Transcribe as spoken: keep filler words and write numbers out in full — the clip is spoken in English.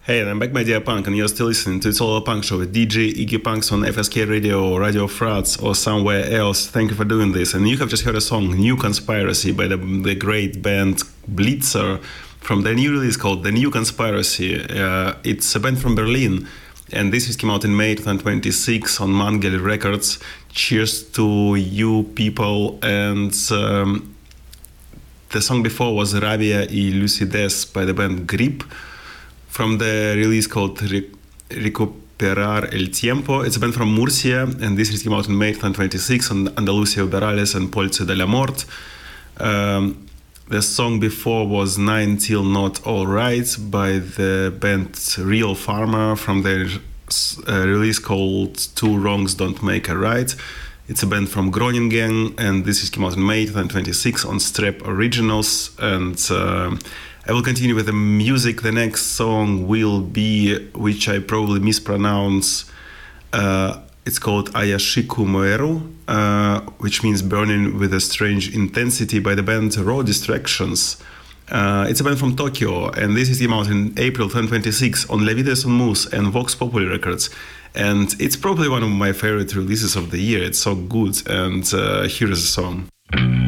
Hey, and I'm back, my dear punk, and you're still listening to It's All About Punk Show with D J Iggy Punks on F S K Radio, Radio Frats, or somewhere else. Thank you for doing this. And you have just heard a song, New Conspiracy, by the, the great band Blitzer, from their new release called The New Conspiracy. Uh, it's a band from Berlin, and this is came out in May twenty twenty-six on Mangel Records. Cheers to you people. And um, the song before was Rabia y Lucidez by the band Grip, from the release called Re- Recuperar el Tiempo. It's a band from Murcia, and this came out in May twenty twenty-six on Andalucia Uberales and Polce de la Mort. Um, the song before was Nine Till Not All Right by the band Real Farmer from their uh, release called Two Wrongs Don't Make a Right. It's a band from Groningen, and this came out in May twenty twenty-six on Strep Originals. And uh, I will continue with the music. The next song will be, which I probably mispronounce, uh, it's called Ayashiku Moeru, uh, which means burning with a strange intensity, by the band Raw Distractions. Uh, it's a band from Tokyo, and this is came out in April twenty twenty-six on Levites on Moose and Vox Populi Records. And it's probably one of my favorite releases of the year. It's so good, and uh, here is the song.